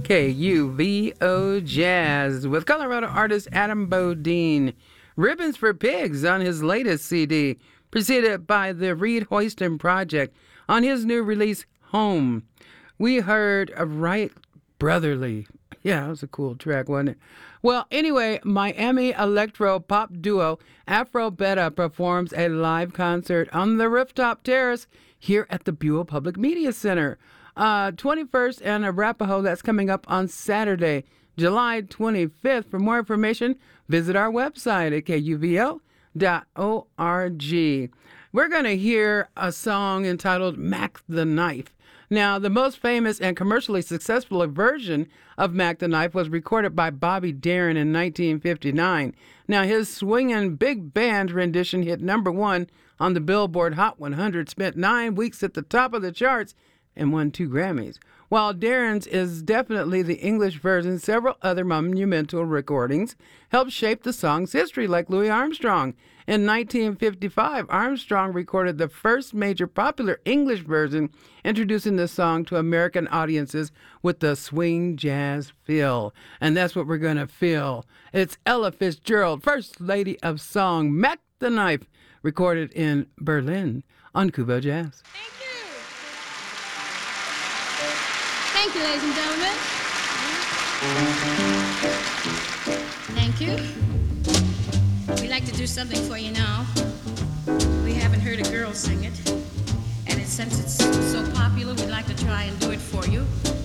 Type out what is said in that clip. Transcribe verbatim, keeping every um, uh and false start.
K U V O Jazz with Colorado artist Adam Bodine. Ribbons for Pigs on his latest C D, preceded by the Reed Hoiston Project on his new release, Home. We heard of Right Brotherly. Yeah, that was a cool track, wasn't it? Well, anyway, Miami electro pop duo Afro Beta performs a live concert on the rooftop terrace here at the Buell Public Media Center. Uh, twenty-first and Arapahoe, that's coming up on Saturday, July twenty-fifth. For more information, visit our website at K U V O dot org. We're going to hear a song entitled Mac the Knife. Now, the most famous and commercially successful version of Mac the Knife was recorded by Bobby Darin in nineteen fifty-nine. Now, his swinging big band rendition hit number one on the Billboard Hot one hundred, spent nine weeks at the top of the charts, and won two Grammys. While Darin's is definitely the English version, several other monumental recordings helped shape the song's history, like Louis Armstrong. In nineteen fifty-five, Armstrong recorded the first major popular English version, introducing the song to American audiences with the swing jazz feel. And that's what we're going to feel. It's Ella Fitzgerald, First Lady of Song, Mac the Knife, recorded in Berlin on Kubo Jazz. Thank you. Thank you, ladies and gentlemen. Thank you. We'd like to do something for you now. We haven't heard a girl sing it, and it, since it's so popular, we'd like to try and do it for you.